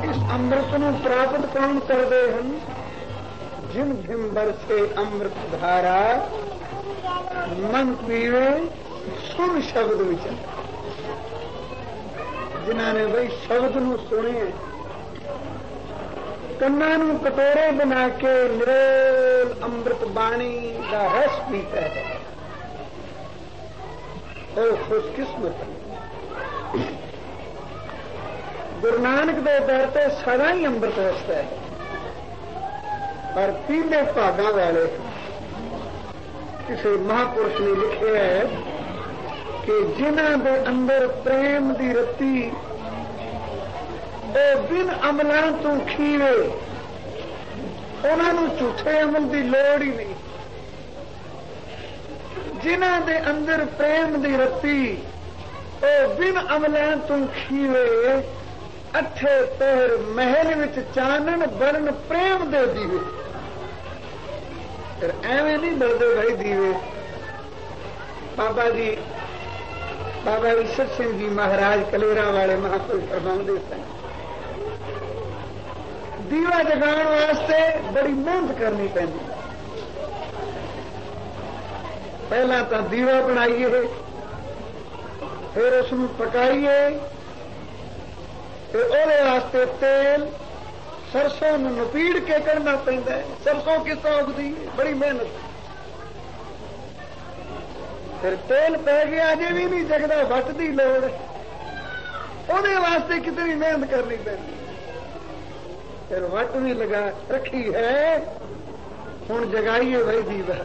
इस अमृत ਨੂੰ ਪ੍ਰਾਪਤ ਕੌਣ ਕਰਦੇ ਹਨ? ਜਿਨ ਭਿਮ ਬਰਸੇ ਅੰਮ੍ਰਿਤ ਧਾਰਾ ਮਨ ਪੀਵੇ ਸੁਣ ਸ਼ਬਦ ਵਿਚਾਰ। ਜਿਨ੍ਹਾਂ ਨੇ ਬਈ ਸ਼ਬਦ ਨੂੰ ਸੁਣਿਆ, ਕੰਨਾਂ ਨੂੰ ਕਟੋਰੇ ਬਣਾ ਕੇ ਨਿਰੋਲ ਅੰਮ੍ਰਿਤ ਬਾਣੀ ਦਾ ਰਸ ਪੀਤਾ ਹੈ, ਉਹ ਖੁਸ਼ਕਿਸਮਤ ਹੈ। गुरु नानक दे दर ते सदा ही अंमृत वसदा है। पर पीले भागा वाले किसी महापुरुष ने लिखे है कि जिन्हां दे अंदर प्रेम दी रत्ती ओ बिन अमलां तों खीवे, उन्हां नूं झूठे अमल दी लोड़ ही नहीं। जिन्हां दे अंदर प्रेम दी रत्ती ओ बिन अमलां तों खीवे, अठे पहर महल विच चानन बरन प्रेम दे दीवे। फिर एवें नहीं बलदे भाई दीवे। बाबा जी, बाबा ईश्वर सिंह जी महाराज कलेरा वाले महापुरुष फरमाउंदे सन, दीवा जगाउण वास्ते बड़ी मेहनत करनी पैंदी। पहला तां दीवा बनाइए, फिर उसनूं पकाइए, ਉਹਦੇ ਵਾਸਤੇ तेल सरसों ਨੂੰ ਨਪੀੜ ਕੇ ਕਰਨਾ ਪੈਂਦਾ ਹੈ। सरसों किस तरह उगदी है, बड़ी मेहनत। फिर तेल पै गया, अजे भी नहीं जगदा, वट की लोड़ है, ਉਹਦੇ वास्ते कितनी मेहनत करनी पैंदी। फिर वट भी लगा रखी है, हुण जगाइए भाई दीवा।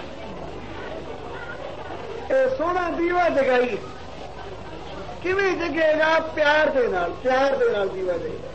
सोहना दीवा जगाइए, किवें जगेगा? प्यार दे नाल, प्यार दे नाल दीवा जगेगा।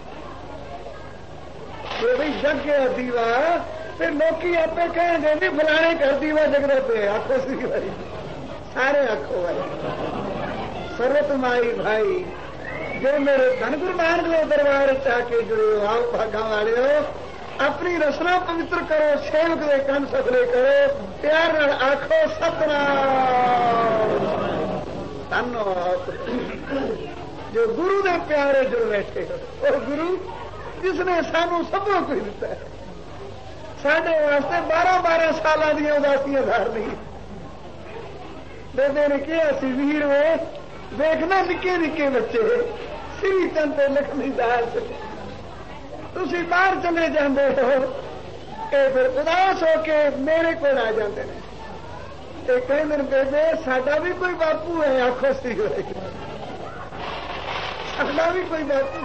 जे भाई जग गया दीवा, फिर लोकी आपे कहेंगे भी फलाने घर दीवा जगदा पे, आखो सी भाई, सारे आखो भाई। सरत माई भाई जो मेरे धन गुरु नानक देव दरबार च आके जुड़े हो, आओ भागा वाले हो, अपनी रसना पवित्र करो, सेवक दे कंन सफले करो, प्यार नाल आखो सतनाम। धन्यवाद जो गुरु दे प्यारे जुड़ बैठे हो, और गुरु जिसने सानू सब कुछ दिता है, साढ़े वास्ते 12-12 साल दी उदासियां धार ली। बेबे ने कहा सी, वीर वे देखना निके निके बच्चे श्री चंद ते लक्ष्मी दास, तुसी बाहर चले जाते हो, फिर उदास होके मेरे को आ जाते हैं। कहते बेबे साडा भी कोई बापू है, आखो सी साडा भी कोई बापू।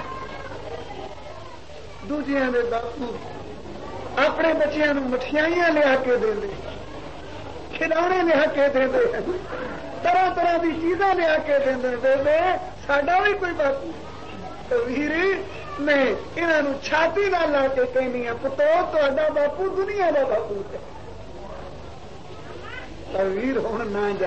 दूजिया दे बापू अपने बच्चों को मठियाइयां लिया के देंदे, खिलौने लिया के देंदे, तरह तरह की चीज़ां लिया के देंदे। बेबे साडा भी कोई बापू। तो वीर मैं इन्हां छाती नाल ला के कहनी है, पुत्रो तुहाडा बापू दुनिया का बापू है, पर वीर हुण ना जा,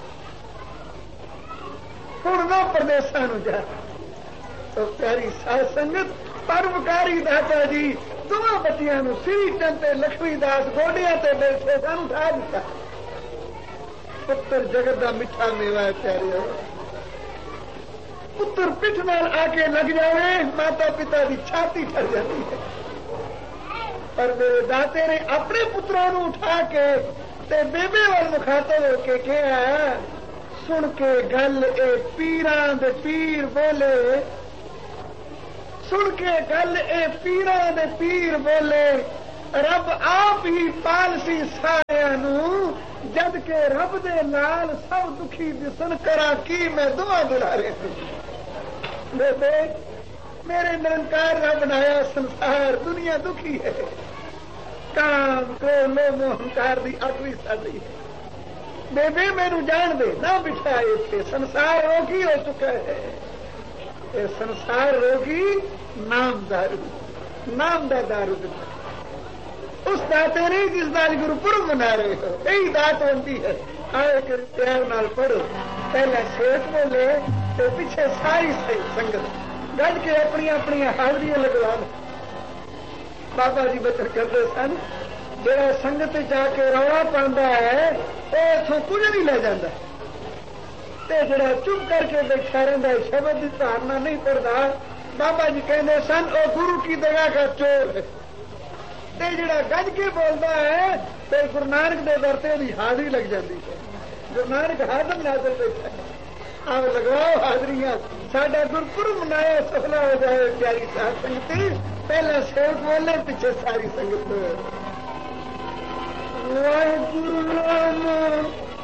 हुण ना प्रदेशां नूं जा। तो प्यारी साध संगत, परोपकारी दाता जी दोवां बच्चियां नूं श्री चंद ते लक्ष्मी दास गोडियां ते बैठे सानूं उठा दिता। पुत्र जगत दा मिठा मेवा है प्यारे। पुत्र पिठ नाल आके लग जावे, माता पिता की छाती ठर जाती है। पर मेरे दाते ने अपने पुत्रों नूं उठा के ते बेबे वाल मुखातब होके कहा, सुन के गल ए पीरां दे पीर बोले, सुन के गल ए पीरां दे पीर बोले, रब आप ही पालसी सारियां नूं, जद के रब दे नाल सब दुखी दिसन करा की मैं दुआ दुलारे। बेबे मेरे निरंकार का बनाया संसार दुनिया दुखी है, काम क्रोध लोभ अहंकार की अगली साड़ी है। बेबे मैनू जान दे ना बिठा, इतने संसार रोगी हो चुका है। ये संसार रोगी नाम दारू, नाम दा दारू उस दाते ने जिस दाल गुरुपुरब मना रहे हो, यही दात होती है। आए कर प्यार नाल पढ़ो, पहले शेख बोले तो पीछे सारी संगत गज के अपनी अपनी हाजरियां लगवा लो। बाबा जी बचन करते सन, जेड़ा संगत जाके रौला पांदा है वो इथों कुछ नहीं ले जाता, ते जेड़ा चुप करके बैठा रहिंदा शब्द की धारणा नहीं पढ़ता बाबा जी कहते सन ओ गुरु की दगा का चोर है ते जिहड़ा गज के बोलता है फिर गुरु नानक दे दर ते दी हाजरी लग जाती है। गुरु नानक हाजर नाजर बैठा है। आओ लगाओ हाजरियां साडा गुरपुरब मनाया सफला हो जाए प्यारी साध संगत। पहला सेवक बोले पीछे सारी संगत। वाहिगुरु नाम